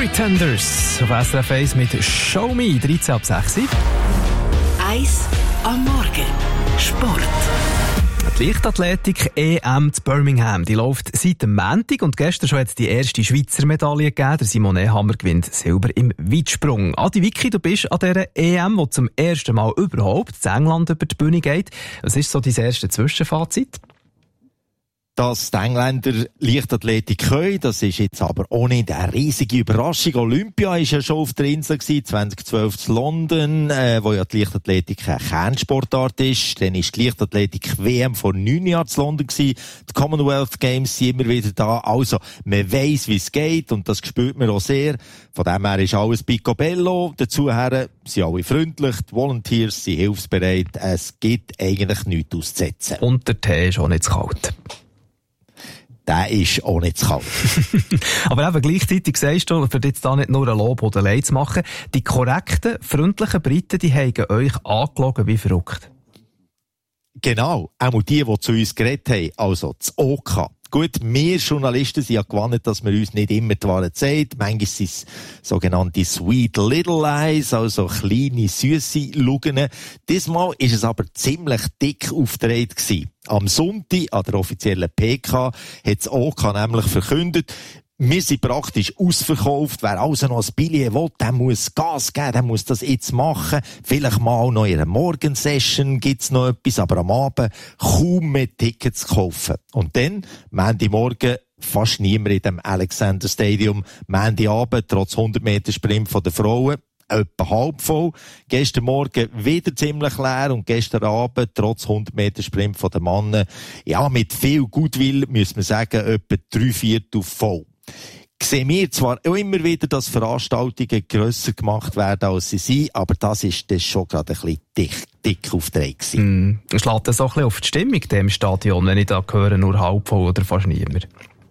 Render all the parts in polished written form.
Pretenders auf SRF 1 mit Show Me, 13 ab 6. 1 am Morgen. Sport. Die Leichtathletik EM zu Birmingham, die läuft seit dem Montag und gestern schon hat es die erste Schweizer Medaille gegeben. Der Simon Ehammer gewinnt Silber im Weitsprung. Adi Vicky, du bist an dieser EM, die zum ersten Mal überhaupt in England über die Bühne geht. Was ist so dein erstes Zwischenfazit? Dass die Engländer Leichtathletik können, das ist jetzt aber auch nicht eine riesige Überraschung. Olympia war ja schon auf der Insel 2012 in London, wo ja die Leichtathletik eine Kernsportart ist. Dann ist die Leichtathletik-WM vor 9 Jahren in London gewesen. Die Commonwealth Games sind immer wieder da. Also, man weiss, wie es geht und das spürt man auch sehr. Von dem her ist alles picobello. Dazu sind alle freundlich, die Volunteers sind hilfsbereit. Es gibt eigentlich nichts auszusetzen. Und der Tee ist auch nicht zu kalt. Der ist auch nicht zu kalt. Aber eben gleichzeitig sagst du, für jetzt da nicht nur ein Lob oder Leid zu machen, die korrekten, freundlichen Briten, die haben euch angelogen wie verrückt. Genau, auch die zu uns geredet haben, also das OK. Gut, wir Journalisten sind ja gewandt, dass man uns nicht immer die Wahrheit sagt. Manchmal sind es sogenannte Sweet Little Lies, also kleine, süsse Lügen. Diesmal ist es aber ziemlich dick aufgedreht gewesen. Am Sonntag, an der offiziellen PK, hat das OK nämlich verkündet, wir sind praktisch ausverkauft. Wer also noch ein Billet will, der muss Gas geben, der muss das jetzt machen. Vielleicht mal noch in einer Morgensession gibt's noch etwas, aber am Abend kaum mehr Tickets kaufen. Und dann, Montagmorgen, fast niemand in dem Alexander Stadium. Montagabend, trotz 100 Meter Sprint von den Frauen, etwa halb voll. Gestern Morgen wieder ziemlich leer und gestern Abend, trotz 100 Meter Sprint von den Männern, ja, mit viel Gutwill, müssen wir sagen, etwa 3/4 voll. Sehen wir zwar auch immer wieder, dass Veranstaltungen grösser gemacht werden, als sie sind, aber das ist das schon gerade ein bisschen dick aufgedreht gewesen. Schlägt das auch ein bisschen auf die Stimmung im Stadion, wenn ich da höre, nur halb voll oder fast niemand?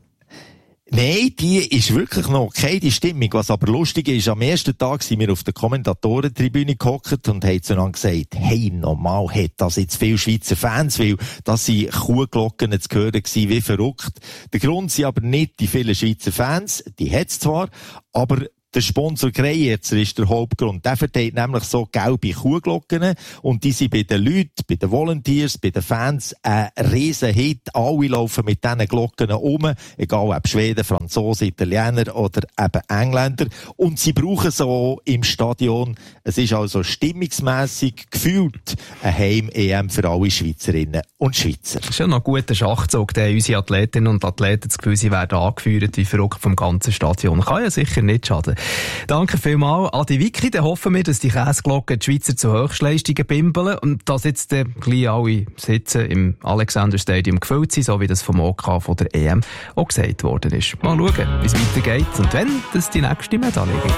Nein, die ist wirklich noch okay, die Stimmung. Was aber lustig ist, am ersten Tag sind wir auf der Kommentatorentribüne gehockt und haben zueinander gesagt, hey, normal hat das jetzt viele Schweizer Fans, weil das sind Kuhglocken zu hören gewesen, wie verrückt. Der Grund sind aber nicht die vielen Schweizer Fans, die hat's zwar, aber der Sponsor Greyerzer ist der Hauptgrund. Der verteilt nämlich so gelbe Kuhglocken und die sind bei den Leuten, bei den Volunteers, bei den Fans ein riesen Hit. Alle laufen mit diesen Glocken um, egal ob Schweden, Franzosen, Italiener oder eben Engländer. Und sie brauchen so im Stadion. Es ist also stimmungsmässig gefühlt eine Heim-EM für alle Schweizerinnen und Schweizer. Das ist ja noch ein guter Schachzug, der unsere Athletinnen und Athleten das Gefühl, sie werden angeführt wie verrückt vom ganzen Stadion. Kann ja sicher nicht schaden. Danke vielmals, Adi Vicky. Dann hoffen wir, dass die Käseglocken die Schweizer zu Höchstleistungen bimbeln und dass jetzt gleich alle Sitze im Alexander Stadium gefüllt sind, so wie das vom OK von der EM auch gesagt worden ist. Mal schauen, wie es weitergeht und wenn das die nächste Medaille gibt.